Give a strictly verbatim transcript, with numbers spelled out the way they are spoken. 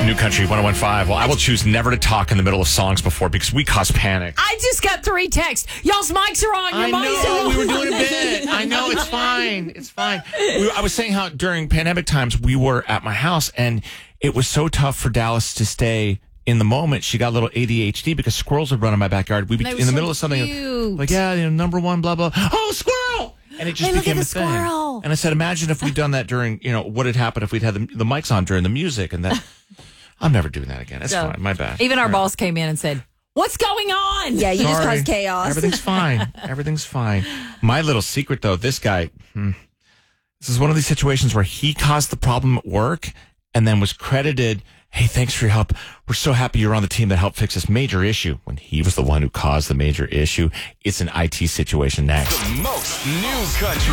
New Country one oh one point five. Well, I will choose never to talk in the middle of songs before because we cause panic. I just got three texts. Y'all's mics are on. Your I mics know, are on. we were doing a bit. I know, it's fine. It's fine. We, I was saying how during pandemic times we were at my house and it was so tough for Dallas to stay in the moment. She got a little A D H D because squirrels would run in my backyard. We'd be in the so middle of something cute. like, yeah, you know, number one, blah, blah. Oh, squirrel! And it just Hey, look became at a the thing. squirrel. And I said, imagine if we'd done that during, you know, what had happened if we'd had the, the mics on during the music and that. I'm never doing that again. It's So, fine. My bad. Even our All right. boss came in and said, "What's going on?" Yeah, you just Sorry. caused chaos. Everything's fine. Everything's fine. My little secret, though, this guy, hmm, this is one of these situations where he caused the problem at work and then was credited, hey, thanks for your help. We're so happy you're on the team that helped fix this major issue. When he was the one who caused the major issue, it's an I T situation next. The most new country